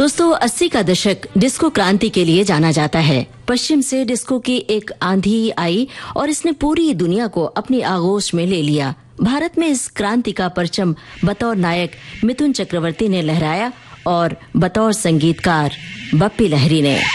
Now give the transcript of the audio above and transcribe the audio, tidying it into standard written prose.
दोस्तों 80 का दशक डिस्को क्रांति के लिए जाना जाता है। पश्चिम से डिस्को की एक आंधी आई और इसने पूरी दुनिया को अपनी आगोश में ले लिया। भारत में इस क्रांति का परचम बतौर नायक मिथुन चक्रवर्ती ने लहराया और बतौर संगीतकार बप्पी लहरी ने।